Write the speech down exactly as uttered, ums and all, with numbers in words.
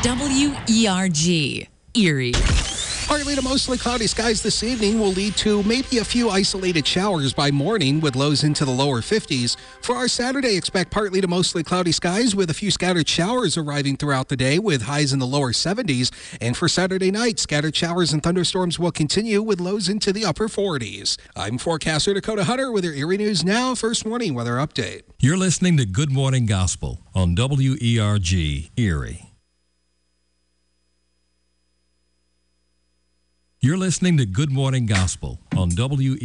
W E R G, Erie. Partly to mostly cloudy skies this evening will lead to maybe a few isolated showers by morning with lows into the lower fifties. For our Saturday, expect partly to mostly cloudy skies with a few scattered showers arriving throughout the day with highs in the lower seventies. And for Saturday night, scattered showers and thunderstorms will continue with lows into the upper forties. I'm forecaster Dakota Hunter with your Erie News Now First Warning Weather Update. You're listening to Good Morning Gospel on W E R G, Erie. You're listening to Good Morning Gospel on W E R G.